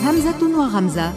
همزة وغمزة.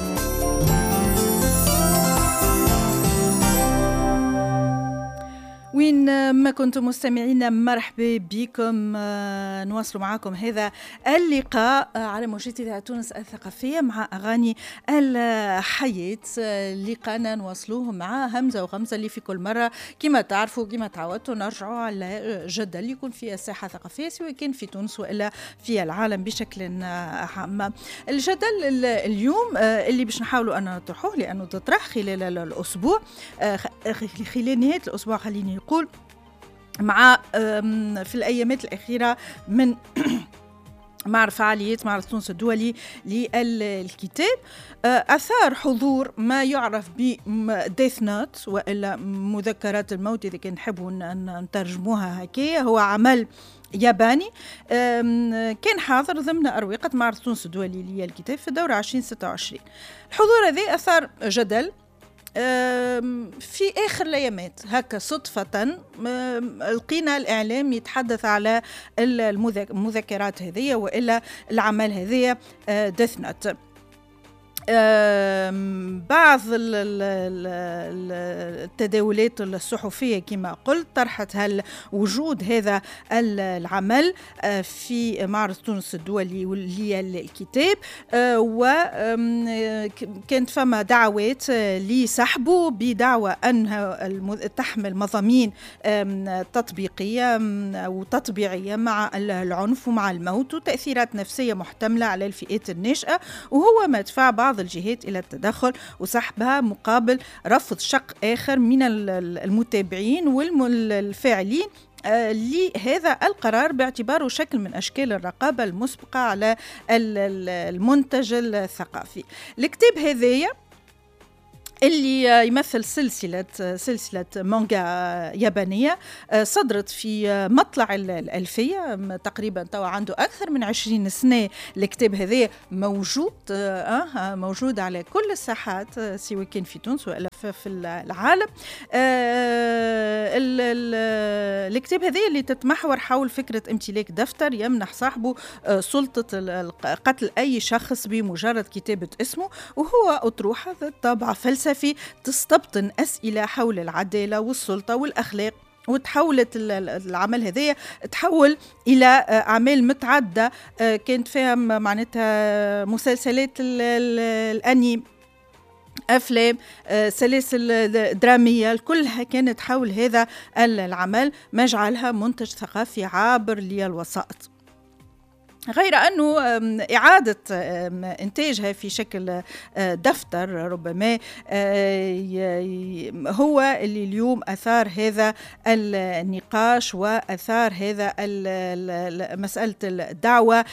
وين ما كنتم مستمعين مرحبا بكم. نواصل معكم هذا اللقاء على موجات إذاعة تونس الثقافية مع أغاني الحياة. لقاءنا نواصلوه مع همزة وغمزة اللي في كل مرة كما تعرفوا كما تعودتوا نرجعوا على جدل يكون فيها ساحة ثقافية سواء كان في تونس وإلا في العالم بشكل عام. الجدل اليوم اللي باش نحاولوا أن نطرحوه لأنه تطرح خلال الأسبوع خلال نهاية الأسبوع خليني يقول مع في الأيامات الأخيرة من مع فعاليات معرض تونس الدولي للكتاب أثار حضور ما يعرف ب ديث نوت وإلا مذكرات الموت إذا كان نحبوا نترجموها هكايا. هو عمل ياباني كان حاضر ضمن أروقة معرض تونس الدولي للكتاب في الدورة 2026. الحضور هذا أثار جدل في آخر الأيامات هكا صدفة لقينا الإعلام يتحدث على المذكرات هذه وإلا العمل هذه ديث نوت. بعض التداولات الصحفية كما قلت طرحت هل وجود هذا العمل في معرض تونس الدولي للكتاب وكانت فما دعوات لسحبه بدعوى أنها تحمل مضامين تطبيقية أو تطبيعية مع العنف ومع الموت وتأثيرات نفسية محتملة على الفئات الناشئة، وهو ما دفع بعض الجهات إلى التدخل وسحبها مقابل رفض شق آخر من المتابعين والفاعلين لهذا القرار باعتباره شكل من أشكال الرقابة المسبقة على المنتج الثقافي. الكتاب هذايا اللي يمثل سلسلة مانجا يابانية صدرت في مطلع الألفية تقريبا توا عنده أكثر من 20 سنة. الكتاب هذا موجود على كل الساحات سواء كان في تونس ولا في العالم. الكتاب هذا اللي تتمحور حول فكرة امتلاك دفتر يمنح صاحبه سلطة قتل أي شخص بمجرد كتابة اسمه، وهو أطروحة ذات طابع فلسفي تستبطن أسئلة حول العدالة والسلطة والأخلاق، وتحولت العمل هذا تحول إلى أعمال متعددة كانت فيها معناتها مسلسلات الأنيم أفلام سلاسل درامية كلها كانت حول هذا العمل ما جعلها منتج ثقافي عابر للوسائط. غير أنه إعادة إنتاجها في شكل دفتر ربما هو اللي اليوم أثار هذا النقاش وأثار هذا مسألة الدعوة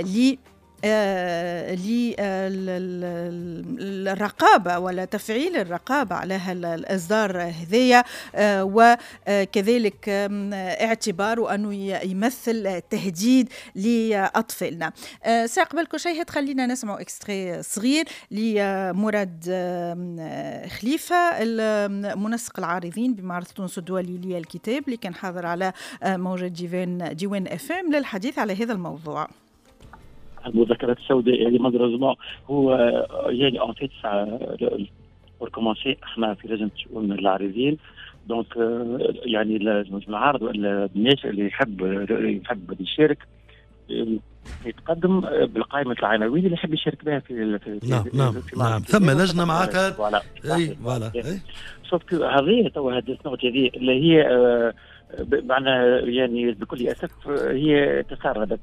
للرقابة ولا تفعيل الرقابة على الإصدار هذية، وكذلك اعتباره أنه يمثل تهديد لأطفالنا. سأقبلكم شيء خلينا نسمع إكستري صغير لمراد خليفة المنسق العارضين بمعرض تونس الدولي للكتاب اللي كان حاضر على موجة ديوان FM للحديث على هذا الموضوع. المذكرات السوداء يعني مالوروزمون هو يعني ان فيت بور كومونسي احنا في لجنه شؤون العارضين دونك يعني المعارض ولا الناس اللي يحب يشارك يتقدم بالقائمه العناوين اللي يحب يشارك بها في نعم ثم لجنه معك اي فوالا شوف هذه تو هذه النقطه هذه اللي هي معنى يعني بكل اسف هي تسربت.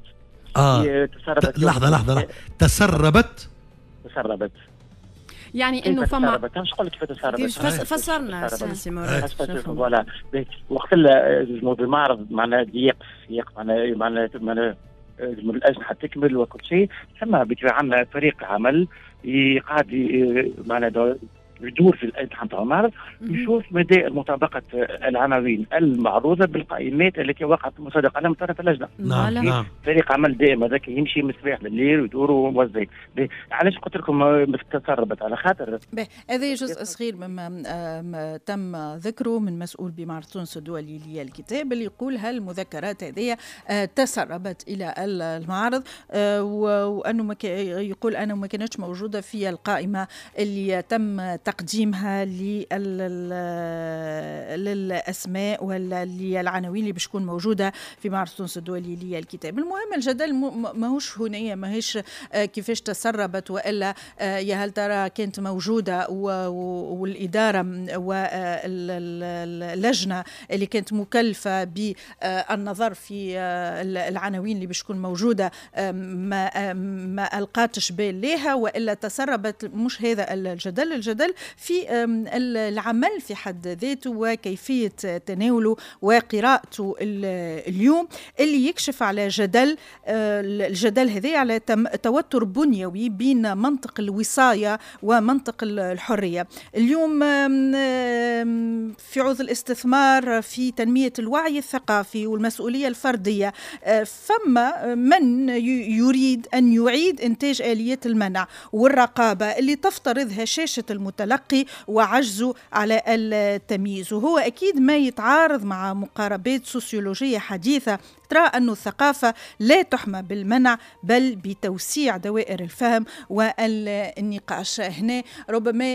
لحظة تسربت يعني انه فما مش نقول كيف تسربت فسرنا سي مراد فوالا وقت المعرض معناه ضيق معناه الأجنحة تكمل وكل شيء ثم بيجي عندنا فريق عمل قاعد معناه يدور في الامتحان تاع المعرض يشوف مدى مطابقه العناوين المعروضه بالقائمات التي وقعت المصادقه على طرف اللجنه. نعم. فريق عمل دائم هذاك يمشي من الصباح لليل ويدور وموزعين. علاش قلت لكم تسربت؟ على خاطر هذا جزء صغير مما تم ذكره من مسؤول بمعرض تونس الدولي للكتاب اللي يقول هالمذكرات هذه تسربت الى المعرض، وانه يقول انه ما كانتش موجوده في القائمه اللي تم تقديمها للأسماء والعناوين اللي باش تكون موجودة في معرض تونس الدولي للكتاب. المهم الجدل ماهوش هنا، ماهيش كيفاش تسربت وإلا يا هل ترى كانت موجودة والإدارة واللجنة اللي كانت مكلفة بالنظر في العناوين اللي باش تكون موجودة ما ألقاتش بال لها وإلا تسربت. مش هذا الجدل في العمل في حد ذاته وكيفية تناوله وقراءته اليوم اللي يكشف على الجدل هذا على توتر بنيوي بين منطق الوصاية ومنطق الحرية. اليوم في عوض الاستثمار في تنمية الوعي الثقافي والمسؤولية الفردية، فما من يريد أن يعيد إنتاج آليات المنع والرقابة اللي تفترض هشاشة المتلقي وعجزه على التمييز، وهو أكيد ما يتعارض مع مقاربات سوسيولوجية حديثة ترى أن الثقافة لا تحمى بالمنع بل بتوسيع دوائر الفهم والنقاش. هنا ربما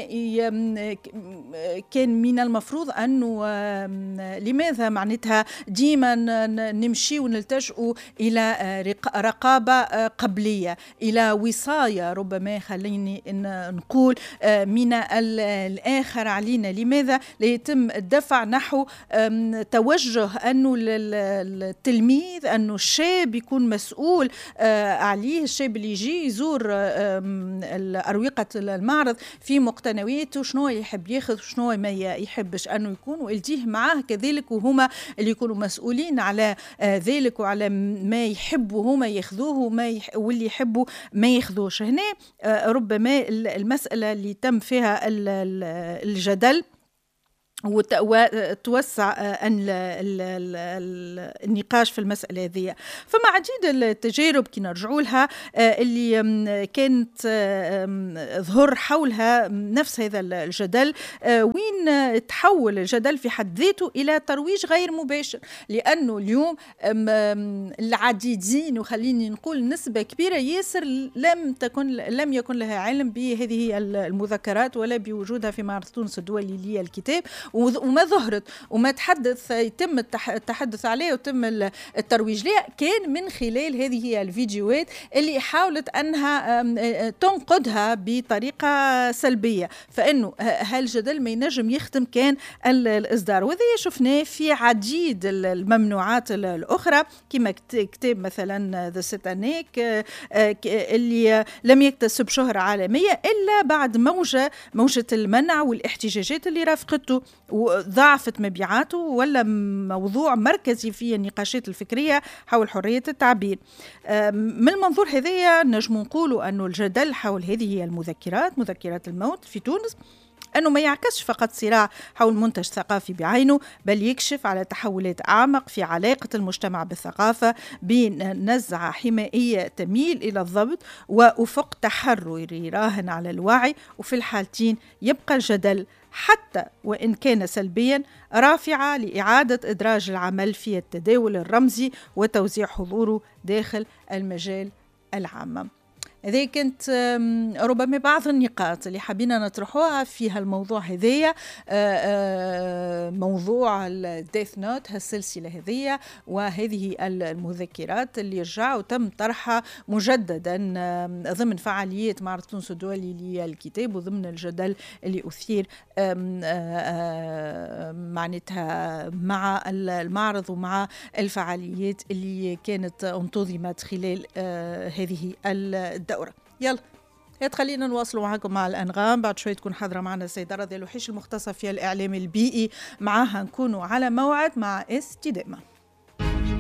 كان من المفروض أنه لماذا معناتها ديما نمشي ونلتجئ إلى رقابة قبلية، إلى وصاية ربما خليني نقول من الآخر علينا. لماذا لا يتم الدفع نحو توجه أنه التلميذ أنه الشاب يكون مسؤول عليه، الشاب اللي يجي يزور أروقة المعرض في مقتنياته شنو يحب ياخذ وشنو ما يحبش أنه يكون، ويلتيه معاه كذلك وهما اللي يكونوا مسؤولين على ذلك وعلى ما يحبوا هما ياخذوه واللي يحبوا ما ياخذوش. هنا ربما المسألة اللي تم فيها الجدل وتوسع النقاش في المسألة هذه. فما عديد التجارب كي نرجعوا لها اللي كانت ظهر حولها نفس هذا الجدل، وين تحول الجدل في حد ذاته إلى ترويج غير مباشر، لأنه اليوم العديدين وخليني نقول نسبة كبيرة ياسر لم يكن لها علم بهذه المذكرات ولا بوجودها في معرض تونس الدولي للكتاب، وما ظهرت وما يتم التحدث عليه وتم الترويج لها كان من خلال هذه الفيديوهات اللي حاولت أنها تنقدها بطريقة سلبية. فإنه هالجدل ما ينجم يختم كان الإصدار، وهذا شفناه في عديد الممنوعات الأخرى كما كتاب مثلا ذا ساتانيك اللي لم يكتسب شهرة عالمية إلا بعد موجة المنع والاحتجاجات اللي رافقته وضعفت مبيعاته ولا موضوع مركزي في النقاشات الفكرية حول حرية التعبير. من المنظور هذا نجم نقولوا أنه الجدل حول هذه مذكرات الموت في تونس أنه ما يعكسش فقط صراع حول منتج ثقافي بعينه، بل يكشف على تحولات أعمق في علاقة المجتمع بالثقافة بين نزعة حمائية تميل إلى الضبط وأفق تحرري راهن على الوعي. وفي الحالتين يبقى الجدل حتى وإن كان سلبيا رافعة لإعادة إدراج العمل في التداول الرمزي وتوزيع حضوره داخل المجال العام. هذه كانت ربما بعض النقاط اللي حبينا نطرحوها في هالموضوع هذية، موضوع الديث نوت، هالسلسلة هذية وهذه المذكرات اللي رجعوا تم طرحها مجددا ضمن فعاليات معرض تونس الدولي للكتاب وضمن الجدل اللي أثير معناتها مع المعرض ومع الفعاليات اللي كانت انتظمت خلال هذه الدورة. يلا خلينا نواصلوا معكم مع الأنغام. بعد شوي تكون حاضرة معنا السيدة رضية الوحيش المختصة في الإعلام البيئي، معها نكونوا على موعد مع استدامة.